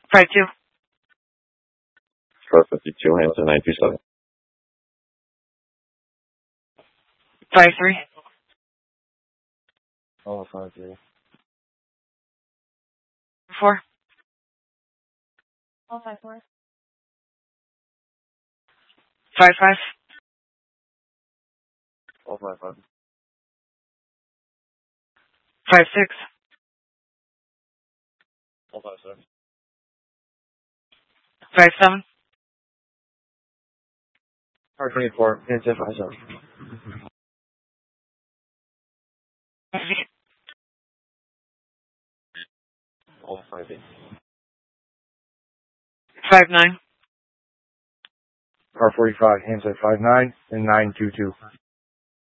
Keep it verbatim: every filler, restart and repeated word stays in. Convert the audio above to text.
Five two. Car fifty-two, Hampton nine two seven. Five three. Oh, five three. Four. Oh, five four. Five five. Oh, five five. Five six. Oh, five seven. Five seven. Car twenty-four, Hampton five seven. Oh, five eight. Five nine. Car forty-five, Hampton five nine and nine two two.